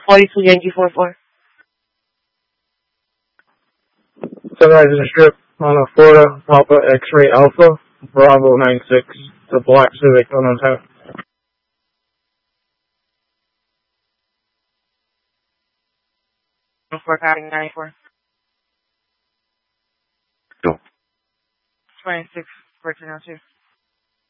42 Yankee 44. Sunrise Strip on a Florida, Papa X-Ray Alpha, Bravo 96, the Black Civic on tap. For copying 94. Go. 26, 1402.